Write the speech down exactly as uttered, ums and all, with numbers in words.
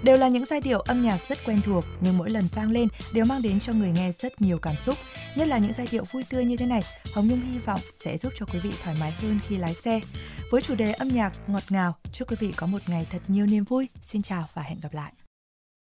Đều là những giai điệu âm nhạc rất quen thuộc, nhưng mỗi lần vang lên đều mang đến cho người nghe rất nhiều cảm xúc. Nhất là những giai điệu vui tươi như thế này, Hồng Nhung hy vọng sẽ giúp cho quý vị thoải mái hơn khi lái xe. Với chủ đề âm nhạc ngọt ngào, chúc quý vị có một ngày thật nhiều niềm vui. Xin chào và hẹn gặp lại.